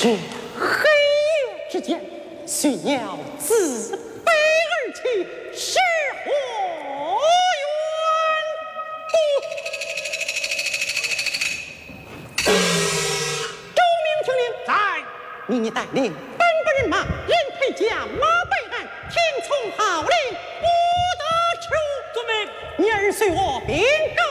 却黑夜之间，寻鸟自北而去，是何缘故？周明听令，在你带领本部人马，引退驾马备案，听从号令，不得迟误。遵命。你儿随我禀告。